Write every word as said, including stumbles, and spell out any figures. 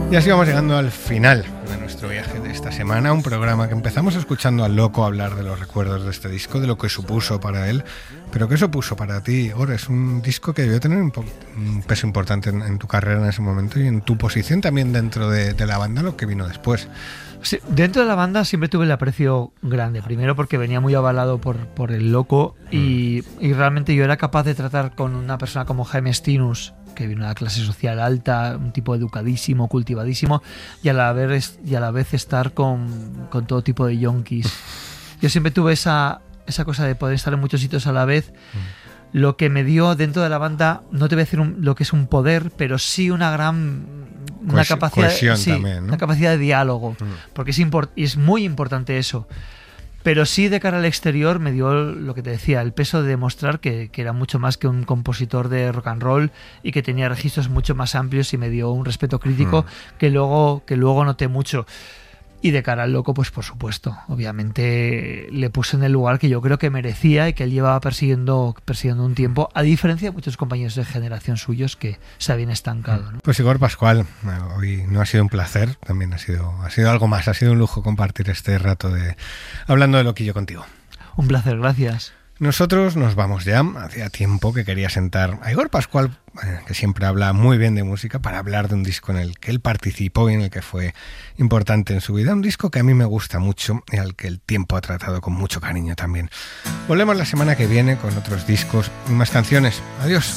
Y así vamos llegando al final de nuestro viaje de esta semana, un programa que empezamos escuchando al Loco hablar de los recuerdos de este disco, de lo que supuso para él, pero ¿qué supuso para ti, Igor? Es un disco que debió tener un, po- un peso importante en, en tu carrera en ese momento y en tu posición también dentro de, de la banda, lo que vino después. Sí, dentro de la banda siempre tuve el aprecio grande, primero porque venía muy avalado por, por el Loco y, mm. y realmente yo era capaz de tratar con una persona como Jaime Stinus, que vino de una clase social alta, un tipo educadísimo, cultivadísimo, y a la vez, y a la vez estar con, con todo tipo de yonkis. Yo siempre tuve esa, esa cosa de poder estar en muchos sitios a la vez, mm. lo que me dio dentro de la banda, no te voy a decir un, lo que es un poder, pero sí una gran... Una Cohesi- capacidad, cohesión sí, también, ¿no? Una capacidad de diálogo, mm. porque es, import- y es muy importante eso. Pero sí, de cara al exterior, me dio lo que te decía, el peso de demostrar que, que era mucho más que un compositor de rock and roll y que tenía registros mucho más amplios y me dio un respeto crítico mm. que luego que luego noté mucho. Y de cara al Loco, pues por supuesto, obviamente le puse en el lugar que yo creo que merecía y que él llevaba persiguiendo, persiguiendo un tiempo, a diferencia de muchos compañeros de generación suyos que se habían estancado, ¿no? Pues Igor Pascual, hoy no ha sido un placer, también ha sido, ha sido algo más, ha sido un lujo compartir este rato de hablando de Loquillo contigo. Un placer, gracias. Nosotros nos vamos ya, hacía tiempo que quería sentar a Igor Pascual, que siempre habla muy bien de música, para hablar de un disco en el que él participó y en el que fue importante en su vida, un disco que a mí me gusta mucho y al que el tiempo ha tratado con mucho cariño también. Volvemos la semana que viene con otros discos y más canciones. Adiós.